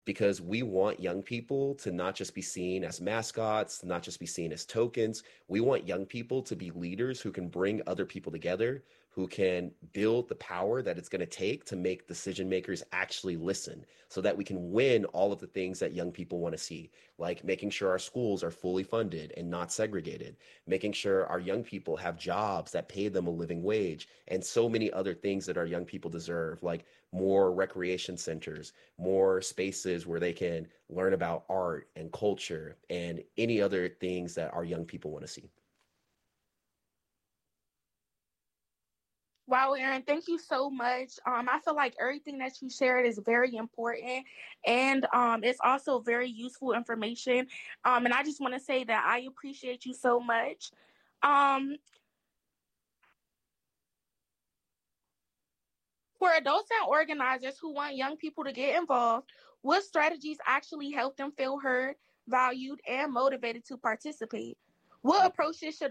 because we want young people to not just be seen as mascots, not just be seen as tokens. We want young people to be leaders who can bring other people together, who can build the power that it's going to take to make decision makers actually listen so that we can win all of the things that young people want to see, like making sure our schools are fully funded and not segregated, making sure our young people have jobs that pay them a living wage, and so many other things that our young people deserve, like more recreation centers, more spaces where they can learn about art and culture and any other things that our young people want to see. Wow, Aaron, thank you so much. I feel like everything that you shared is very important, and it's also very useful information. And I just want to say that I appreciate you so much. Um, for adults and organizers who want young people to get involved, what strategies actually help them feel heard, valued, and motivated to participate? What approaches should